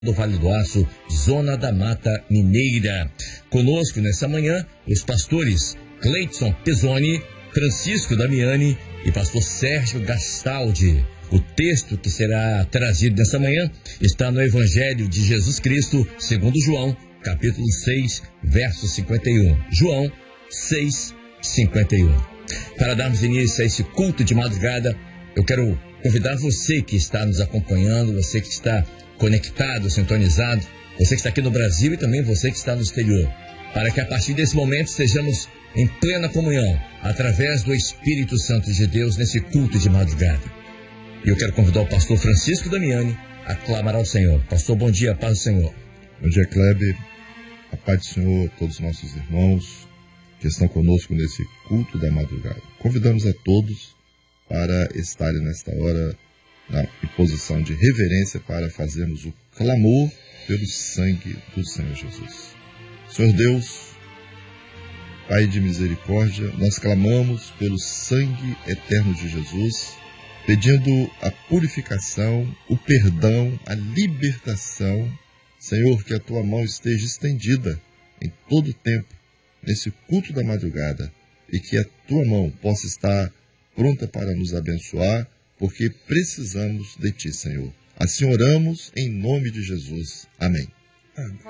do Vale do Aço, Zona da Mata Mineira. Conosco nessa manhã, os pastores Cleidson Pezzoni, Francisco Damiani e pastor Sérgio Gastaldi. O texto que será trazido nessa manhã está no Evangelho de Jesus Cristo, segundo João, capítulo 6, verso 51. João 6, 51. Para darmos início a esse culto de madrugada, eu quero convidar você que está nos acompanhando, você que está conectado, sintonizado, você que está aqui no Brasil e também você que está no exterior, para que a partir desse momento estejamos em plena comunhão, através do Espírito Santo de Deus, nesse culto de madrugada. E eu quero convidar o pastor Francisco Damiani a clamar ao Senhor. Pastor, bom dia, paz do Senhor. Bom dia, Kleber. A paz do Senhor, todos os nossos irmãos que estão conosco nesse culto da madrugada. Convidamos a todos para estarem nesta hora em posição de reverência para fazermos o clamor pelo sangue do Senhor Jesus. Senhor Deus, Pai de misericórdia, nós clamamos pelo sangue eterno de Jesus, pedindo a purificação, o perdão, a libertação. Senhor, que a Tua mão esteja estendida em todo o tempo, nesse culto da madrugada, e que a Tua mão possa estar pronta para nos abençoar, porque precisamos de Ti, Senhor. Assim oramos em nome de Jesus. Amém.